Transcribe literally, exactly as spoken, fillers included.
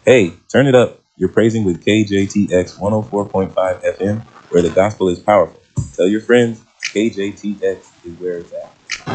Hey, turn it up. You're praising with K J T X one oh four point five F M, where the gospel is powerful. Tell your friends K J T X is where it's at.